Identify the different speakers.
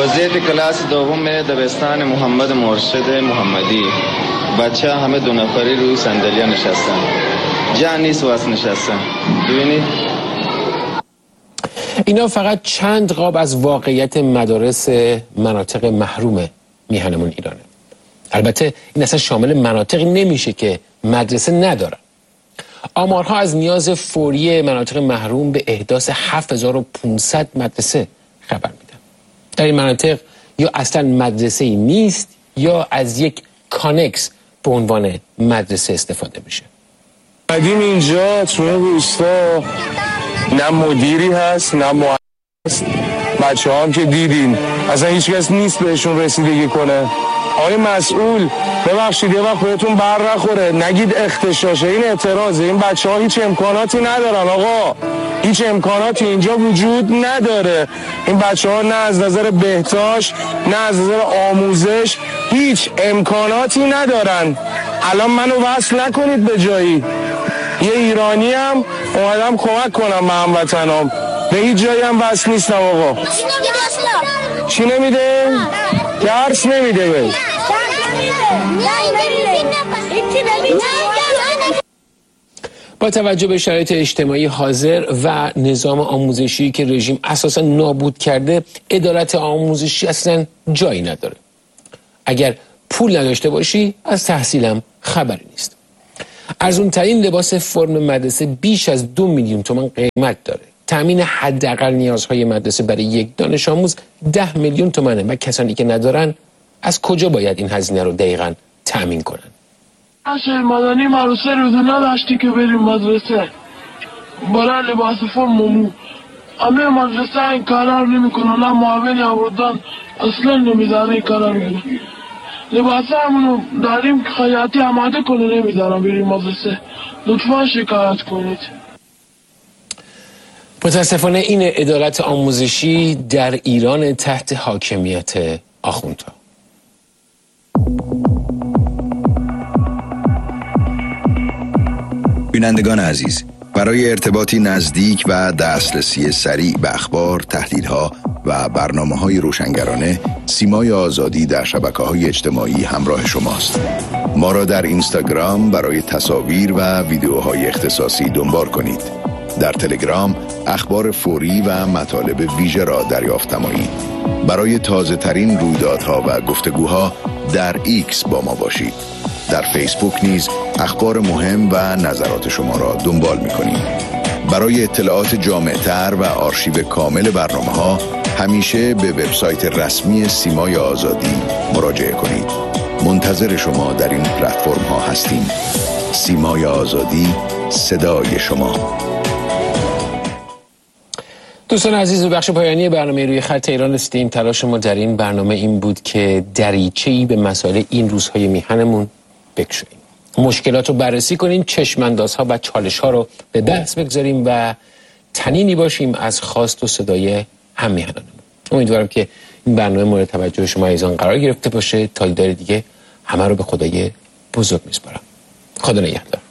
Speaker 1: وضعیت کلاس دوم دبستان محمد مرشد محمدی. بچه همه 2 نفری روی صندلی نشستن، جا نیست واسه نشستن. ببینید
Speaker 2: اینا فقط چند قاب از واقعیت مدارس مناطق محروم میهنمون ایرانه. البته این اصلا شامل مناطقی نمیشه که مدرسه ندارن. آمارها از نیاز فوری مناطق محروم به احداث 7500 مدرسه خبر میدن. در این مناطق یا اصلا مدرسه‌ای نیست یا از یک کانکس به عنوان مدرسه استفاده میشه.
Speaker 3: قدیم اینجا توی روستا نه مدیری هست نه معلم هست. بچه هم که دیدین اصلا هیچ کس نیست بهشون رسیدگی کنه. آقای مسئول ببخشید یه وقت بهتون بر نخوره نگید اختشاشه، این اعتراضه. این بچه ها هیچ امکاناتی ندارن آقا، هیچ امکاناتی اینجا وجود نداره. این بچه ها نه از نظر بهداشت نه از نظر آموزش هیچ امکاناتی ندارن. الان منو وصل نکنید به جایی، یه ایرانی هم اومدم کمک کنم به هموطنام، به هیچ جایی هم وصل نیستم آقا. چی نمیده؟ درس نمیده بهش.
Speaker 2: با توجه به شرایط اجتماعی حاضر و نظام آموزشی که رژیم اساسا نابود کرده، عدالت آموزشی اصلا جایی نداره. اگر پول نداشته باشی از تحصیلم خبری نیست. ارزان‌ترین لباس فرم مدرسه بیش از 2 میلیون تومان قیمت داره. تامین حداقل نیازهای مدرسه برای یک دانش آموز 10 میلیون تومانه و کسانی که ندارن از کجا باید این هزینه رو دقیقاً تامین کنن؟
Speaker 4: شهر مدنی ما 3 روز نداشتی که بریم مدرسه برای لباس فرم. همه مدرسه این کارا رو نمیکنن، نه معاونی آوردن اصلا نمیذاره این کارا رو کنن. لباس همونو داریم که خیاطی آماده کنه نمیذارن بریم مدرسه. لطفا شکایت کنید.
Speaker 2: متاسفانه این عدالت آموزشی در ایران تحت حاکمیت آخوندها.
Speaker 5: بینندگان عزیز، برای ارتباطی نزدیک و دسترسی سریع به اخبار، تحلیل‌ها و برنامه‌های روشنگرانه، سیمای آزادی در شبکه‌های اجتماعی همراه شماست. ما را در اینستاگرام برای تصاویر و ویدیوهای اختصاصی دنبال کنید. در تلگرام اخبار فوری و مطالب ویژه را دریافت نمایید. برای تازه ترین رویدادها و گفتگوها در ایکس با ما باشید. در فیسبوک نیز اخبار مهم و نظرات شما را دنبال می‌کنیم. برای اطلاعات جامع‌تر و آرشیو کامل برنامه‌ها همیشه به وبسایت رسمی سیمای آزادی مراجعه کنید. منتظر شما در این پلتفرم‌ها هستیم. سیمای آزادی، صدای شما.
Speaker 2: دوستان عزیز، به بخش پایانی برنامه روی خط ایران رسیدیم. تلاش ما در این برنامه این بود که دریچه‌ای به مسائل این روزهای میهنمون بکشیم. مشکلات رو بررسی کنیم، چشم‌اندازها و چالش‌ها رو به بحث بگذاریم و تنینی باشیم از خواست و صدای هم میهنانمون. امیدوارم که این برنامه مورد توجه شما عزیزان قرار گرفته باشه. تا دیدار دیگه همه رو به خدای بزرگ میسپارم. خدا نگهدار.